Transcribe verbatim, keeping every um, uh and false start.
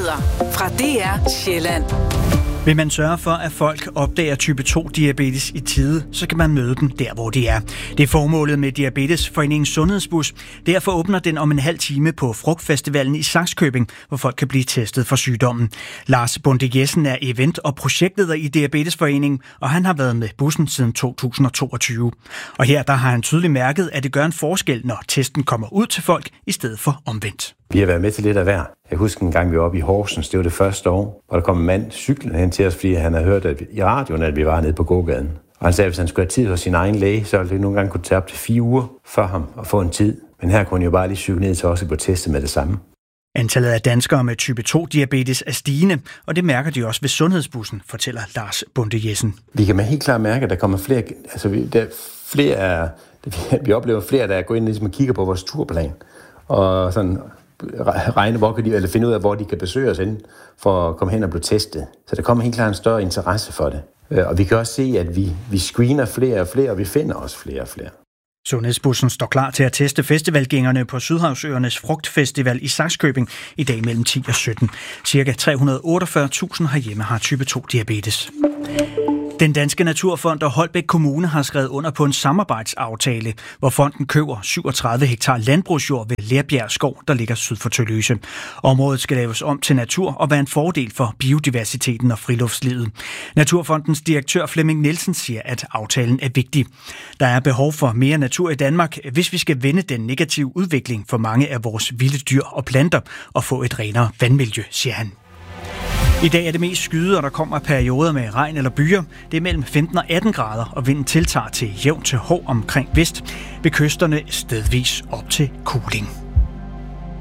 Nyheder fra D R Sjælland. Vil man sørge for, at folk opdager type to diabetes i tide, så kan man møde dem der, hvor de er. Det er formålet med Diabetesforeningens Sundhedsbus. Derfor åbner den om en halv time på Frugtfestivalen i Sakskøbing, hvor folk kan blive testet for sygdommen. Lars Bonde Jessen er event- og projektleder i Diabetesforeningen, og han har været med bussen siden to tusind og toogtyve. Og her der har han tydeligt mærket, at det gør en forskel, når testen kommer ud til folk i stedet for omvendt. Vi har været med til lidt af hver. Jeg husker en gang, vi var oppe i Horsens, det var det første år, hvor der kom en mand cyklende hen til os, fordi han havde hørt at vi, i radioen, at vi var nede på gågaden. Og han sagde, at hvis han skulle have tid hos sin egen læge, så ville det nogle gange kunne tage op til fire uger for ham at få en tid. Men her kunne han jo bare lige cykle ned til os og gå testet med det samme. Antallet af danskere med type to diabetes er stigende, og det mærker de også ved Sundhedsbussen, fortæller Lars Bonde Jessen. Vi kan med helt klart mærke, at der kommer flere, altså vi, der flere, vi oplever flere, der går ind ligesom og kigger på vores turplan. Og sådan regne, hvor kan de, eller finde ud af, hvor de kan besøge os inden, for at komme hen og blive testet. Så der kommer helt klart en større interesse for det. Og vi kan også se, at vi, vi screener flere og flere, og vi finder også flere og flere. Sundhedsbussen står klar til at teste festivalgængerne på Sydhavsøernes Frugtfestival i Sakskøbing i dag mellem ti og sytten. Cirka tre hundrede og otteogfyrre tusind herhjemme har type to diabetes. Den Danske Naturfond og Holbæk Kommune har skrevet under på en samarbejdsaftale, hvor fonden køber syvogtredive hektar landbrugsjord ved Lærbjerg Skov, der ligger syd for Tølløse. Området skal laves om til natur og være en fordel for biodiversiteten og friluftslivet. Naturfondens direktør Flemming Nielsen siger, at aftalen er vigtig. Der er behov for mere natur i Danmark, hvis vi skal vende den negative udvikling for mange af vores vilde dyr og planter og få et renere vandmiljø, siger han. I dag er det mest skyet, og der kommer perioder med regn eller byer. Det er mellem femten og atten grader, og vinden tiltager til jævn til hård omkring vest. Ved kysterne stedvis op til kuling.